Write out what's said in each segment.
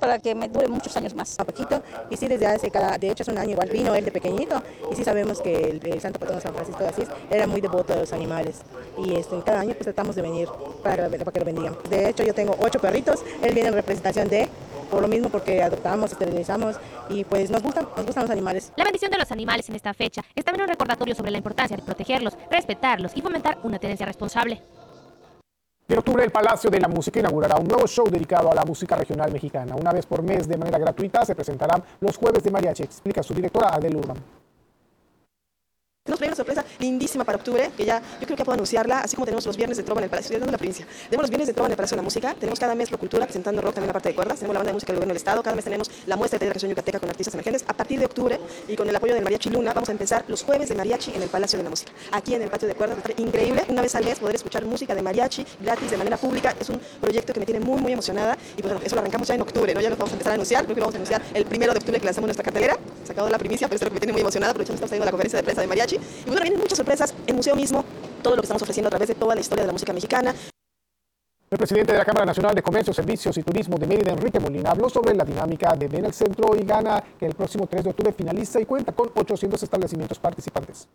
para que me dure muchos años más. A poquito, y sí, de hecho hace un año igual vino él de pequeñito, y sí sabemos que el santo patrono San Francisco de Asís era muy devoto de los animales, y cada año pues tratamos de venir para que lo bendigan. De hecho yo tengo 8 perritos, él viene en representación de, por lo mismo porque adoptamos, esterilizamos, y pues nos gustan los animales. La bendición de los animales en esta fecha es también un recordatorio sobre la importancia de protegerlos, respetarlos y fomentar una tenencia responsable. En octubre, el Palacio de la Música inaugurará un nuevo show dedicado a la música regional mexicana. Una vez por mes, de manera gratuita, se presentarán los Jueves de Mariachi, explica su directora Adele Urban. Tenemos una sorpresa lindísima para octubre, que ya yo creo que puedo anunciarla, así como tenemos los viernes de trova en el Palacio de la Provincia. Tenemos los viernes de trova en el Palacio de la Música, tenemos cada mes Procultura presentando rock, también la parte de cuerdas, tenemos la banda de música del gobierno del estado, cada mes tenemos la muestra de canción yucateca con artistas emergentes. A partir de octubre, y con el apoyo del Mariachi Luna, vamos a empezar los Jueves de Mariachi en el Palacio de la Música. Aquí en el patio de cuerdas, va a estar increíble, una vez al mes poder escuchar música de mariachi gratis de manera pública. Es un proyecto que me tiene muy, muy emocionada, y pues eso lo arrancamos ya en octubre, ¿no? Ya lo vamos a empezar a anunciar, creo que lo vamos a anunciar el 1 de octubre que lanzamos nuestra cartelera, sacado la primicia, pero es lo que me tiene muy emocionada, aprovechando que estamos teniendo la conferencia de prensa de mariachi. Y bueno, vienen muchas sorpresas, el museo mismo, todo lo que estamos ofreciendo a través de toda la historia de la música mexicana. El presidente de la Cámara Nacional de Comercio, Servicios y Turismo de Mérida, Enrique Molina, habló sobre la dinámica de Ven al Centro y Gana, que el próximo 3 de octubre finaliza y cuenta con 800 establecimientos participantes.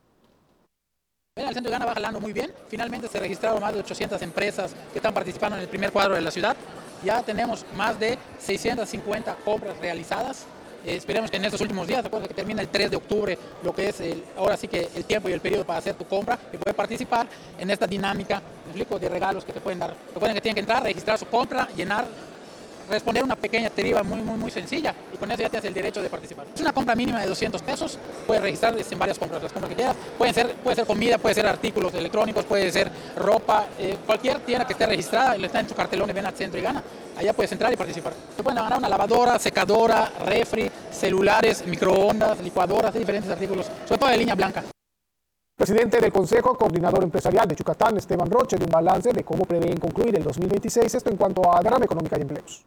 Ven al Centro y Gana va jalando muy bien. Finalmente se registraron más de 800 empresas que están participando en el primer cuadro de la ciudad. Ya tenemos más de 650 compras realizadas. Esperemos que en estos últimos días, recuerda que termina el 3 de octubre, lo que es ahora sí que el tiempo y el periodo para hacer tu compra y poder participar en esta dinámica, me explico, de regalos que te pueden dar. Recuerden que tienen que entrar, registrar su compra, llenar, responder una pequeña deriva muy sencilla, y con eso ya tienes el derecho de participar. Es una compra mínima de 200 pesos, puedes registrar en varias compras, las compras que quieras. Puede ser comida, puede ser artículos electrónicos, puede ser ropa, cualquier tienda que esté registrada y le está en tu cartelón y Ven al Centro y Gana. Allá puedes entrar y participar. Te pueden ganar una lavadora, secadora, refri, celulares, microondas, licuadoras, diferentes artículos, sobre todo de línea blanca. Presidente del Consejo Coordinador Empresarial de Yucatán, Esteban Roche, de un balance de cómo prevén concluir el 2026, esto en cuanto a derrama económica y empleos.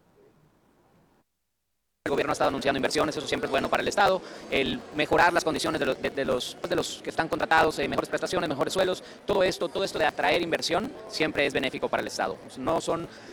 El gobierno ha estado anunciando inversiones, eso siempre es bueno para el Estado, el mejorar las condiciones de los que están contratados, mejores prestaciones, mejores sueldos, todo esto de atraer inversión siempre es benéfico para el Estado. No son